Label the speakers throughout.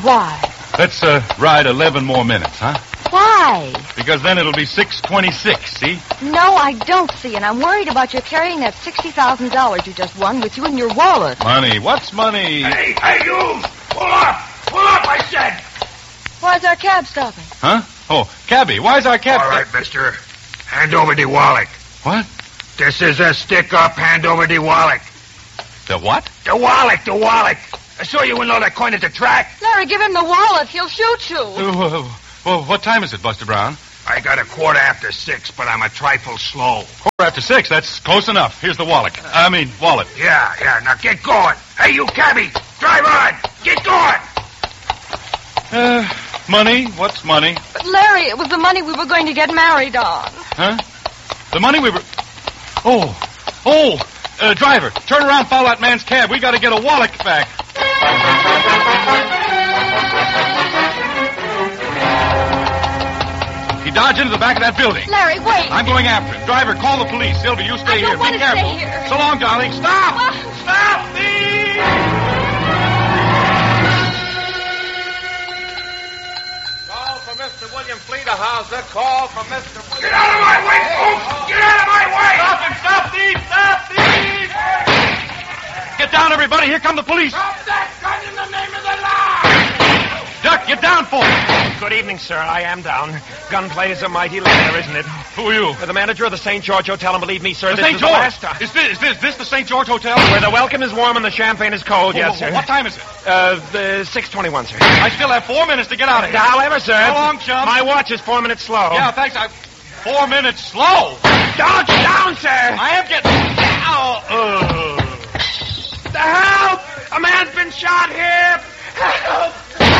Speaker 1: Why?
Speaker 2: Let's ride 11 more minutes, huh?
Speaker 1: Why?
Speaker 2: Because then it'll be 6:26, see?
Speaker 1: No, I don't see, and I'm worried about you carrying that $60,000 you just won with you in your wallet.
Speaker 2: Money. What's money?
Speaker 3: Hey, you! Pull up! Pull up, I said!
Speaker 1: Why's our cab stopping?
Speaker 2: Huh? Oh, cabby, why's our cab...
Speaker 3: All right, mister. Hand over the wallet.
Speaker 2: What?
Speaker 3: This is a stick-up. Hand over the wallet.
Speaker 2: The what?
Speaker 3: The wallet! I saw you win all that coin at the track.
Speaker 1: Larry, give him the wallet. He'll shoot you.
Speaker 2: Well, what time is it, Buster Brown?
Speaker 3: I got 6:15, but I'm a trifle slow.
Speaker 2: 6:15. That's close enough. Here's the wallet. Wallet.
Speaker 3: Yeah. Now get going. Hey, you cabbie. Drive on. Get going.
Speaker 2: Money? What's money?
Speaker 1: But, Larry, it was the money we were going to get married on.
Speaker 2: Huh? The money we were... driver, turn around, follow that man's cab. We got to get a wallet back. He dodged into the back of that building.
Speaker 1: Larry, wait.
Speaker 2: I'm going after him. Driver, call the police. Sylvia, you stay here.
Speaker 1: I don't want
Speaker 2: Be
Speaker 1: to
Speaker 2: careful.
Speaker 1: stay here.
Speaker 2: So long, darling. Stop! Stop, thief!
Speaker 4: Call for Mr. William Fleeterhauser. Call for Mr.
Speaker 3: Get out of my way, folks! Get out of my way!
Speaker 2: Stop him! Stop, thief! Stop, thief! Get down, everybody. Here come the police.
Speaker 3: Drop that gun in the name of the law!
Speaker 2: Duck, get down, folks.
Speaker 4: Good evening, sir. I am down. Gunplay is a mighty ladder, isn't it?
Speaker 2: Who are you?
Speaker 4: The manager of the St. George Hotel, and believe me, sir,
Speaker 2: The
Speaker 4: this
Speaker 2: St.
Speaker 4: is
Speaker 2: George.
Speaker 4: the last time.
Speaker 2: Is this the St. George Hotel?
Speaker 4: Where the welcome is warm and the champagne is cold, yes, sir.
Speaker 2: What time is it?
Speaker 4: The 6:21, sir.
Speaker 2: I still have 4 minutes to get out of here.
Speaker 4: However, sir.
Speaker 2: So long, chum.
Speaker 4: My watch is 4 minutes slow.
Speaker 2: Yeah, thanks. 4 minutes slow.
Speaker 4: Dodge down, sir.
Speaker 2: I am getting... Ow.
Speaker 4: The help! A man's been shot here. Help!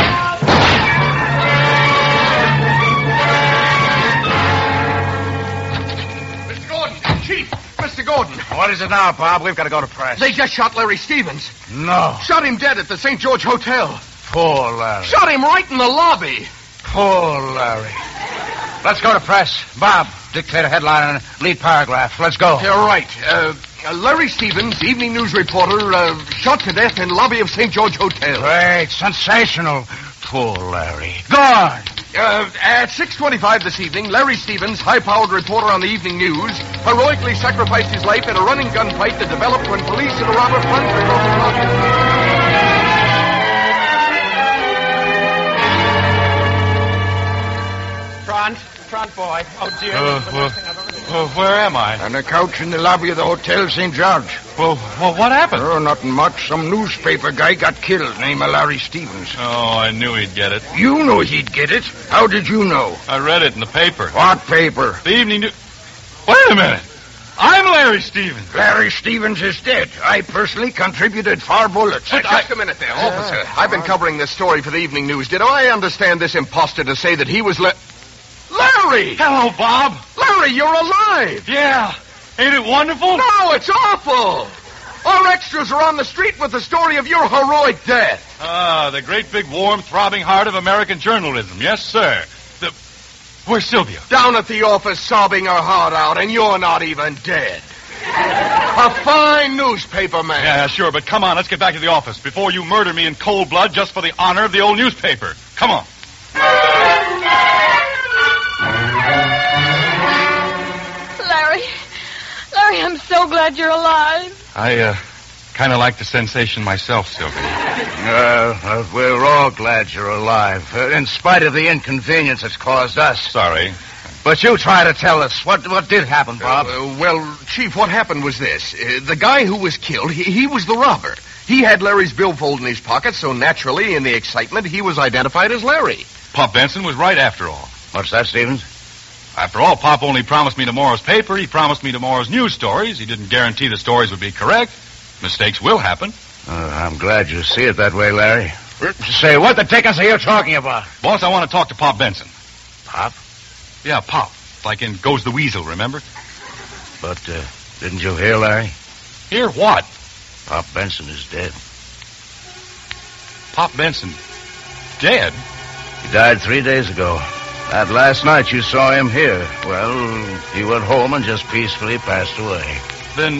Speaker 5: Mr. Gordon, Chief, Mr. Gordon.
Speaker 3: What is it now, Bob? We've got to go to press.
Speaker 5: They just shot Larry Stevens.
Speaker 3: No.
Speaker 5: Shot him dead at the St. George Hotel.
Speaker 3: Poor Larry.
Speaker 5: Shot him right in the lobby.
Speaker 3: Poor Larry. Let's go to press. Bob, dictate a headline and a lead paragraph. Let's go.
Speaker 5: You're right. Larry Stevens, evening news reporter, shot to death in lobby of St. George Hotel.
Speaker 3: Great. Sensational. Poor Larry. Go on.
Speaker 5: At 6:25 this evening, Larry Stevens, high-powered reporter on the evening news, heroically sacrificed his life in a running gunfight that developed when police and a robber plunged across the lobby.
Speaker 4: Front, boy. Oh, dear.
Speaker 2: Where am I?
Speaker 3: On a couch in the lobby of the Hotel St. George.
Speaker 2: Well, what happened?
Speaker 3: Oh, nothing much. Some newspaper guy got killed, named Larry Stevens.
Speaker 2: Oh, I knew he'd get it.
Speaker 3: You know he'd get it. How did you know?
Speaker 2: I read it in the paper.
Speaker 3: What paper?
Speaker 2: The evening news... Wait a minute. I'm Larry Stevens.
Speaker 3: Larry Stevens is dead. I personally contributed 4 bullets.
Speaker 5: Just a minute there, officer. I've been covering this story for the evening news. Did I understand this imposter to say that he was Larry!
Speaker 2: Hello, Bob.
Speaker 5: Larry, you're alive!
Speaker 2: Yeah. Ain't it wonderful?
Speaker 5: No, it's awful! Our extras are on the street with the story of your heroic death.
Speaker 2: Ah, the great big warm, throbbing heart of American journalism. Yes, sir. Where's Sylvia?
Speaker 5: Down at the office sobbing her heart out, and you're not even dead. A fine newspaper man.
Speaker 2: Yeah, sure, but come on, let's get back to the office before you murder me in cold blood just for the honor of the old newspaper. Come on.
Speaker 1: Larry, I'm so glad you're alive.
Speaker 2: I, kind of like the sensation myself, Sylvia.
Speaker 3: We're all glad you're alive, in spite of the inconvenience it's caused us.
Speaker 2: Sorry.
Speaker 3: But you try to tell us. What did happen, Bob?
Speaker 5: Well, Chief, what happened was this. The guy who was killed, he was the robber. He had Larry's billfold in his pocket, so naturally, in the excitement, he was identified as Larry.
Speaker 2: Pop Benson was right after all.
Speaker 3: What's that, Stevens?
Speaker 2: After all, Pop only promised me tomorrow's paper. He promised me tomorrow's news stories. He didn't guarantee the stories would be correct. Mistakes will happen.
Speaker 3: I'm glad you see it that way, Larry. Say, what the dickens are you talking about?
Speaker 2: Boss, I want to talk to Pop Benson.
Speaker 3: Pop?
Speaker 2: Yeah, Pop. Like in Goes the Weasel, remember?
Speaker 3: But, didn't you hear, Larry?
Speaker 2: Hear what?
Speaker 3: Pop Benson is dead.
Speaker 2: Pop Benson dead?
Speaker 3: He died 3 days ago. That last night you saw him here. Well, he went home and just peacefully passed away.
Speaker 2: Then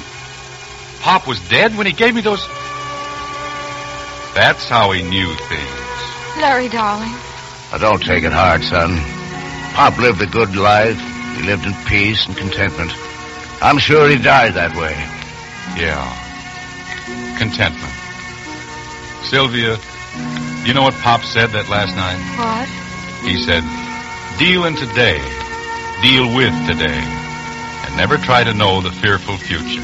Speaker 2: Pop was dead when he gave me those... That's how he knew things.
Speaker 1: Larry, darling.
Speaker 3: Now, don't take it hard, son. Pop lived a good life. He lived in peace and contentment. I'm sure he died that way.
Speaker 2: Yeah. Contentment. Sylvia, you know what Pop said that last night?
Speaker 1: What?
Speaker 2: He said, deal in today, deal with today, and never try to know the fearful future.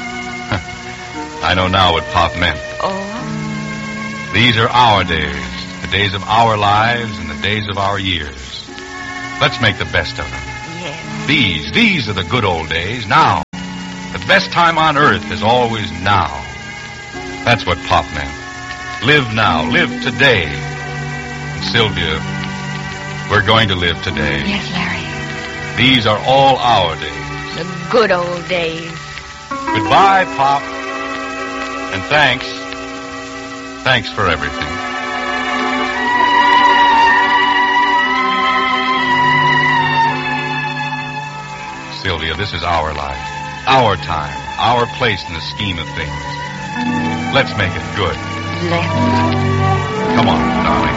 Speaker 2: I know now what Pop meant.
Speaker 1: Oh?
Speaker 2: These are our days, the days of our lives and the days of our years. Let's make the best of them.
Speaker 1: Yes.
Speaker 2: These are the good old days, now. The best time on earth is always now. That's what Pop meant. Live now, live today. And Sylvia, we're going to live today.
Speaker 1: Yes, Larry.
Speaker 2: These are all our days.
Speaker 1: The good old days.
Speaker 2: Goodbye, Pop. And thanks. Thanks for everything. Sylvia, this is our life, our time, our place in the scheme of things. Let's make it good.
Speaker 1: Let's.
Speaker 2: Come on, darling.